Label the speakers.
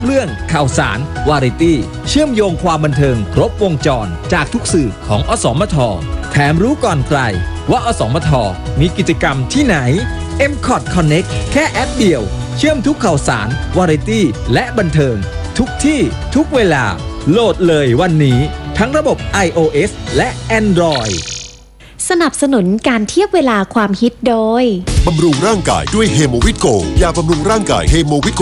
Speaker 1: เรื่องข่าวสาร วาไรตี้ เชื่อมโยงความบันเทิงครบวงจรจากทุกสื่อของอสมท แถมรู้ก่อนใครว่าอสมท มีกิจกรรมที่ไหน MCOT Connect แค่แอปเดียว เชื่อมทุกข่าวสาร วาไรตี้ และบันเทิง ทุกที่ทุกเวลา โหลดเลยวันนี้ ทั้งระบบ iOS และ Android
Speaker 2: สนับสนุนการเทียบเวลาความฮิตโดย
Speaker 3: บำรุงร่างกายด้วยเฮโมวิตโกยาบำรุงร่างกายเฮโมวิตโก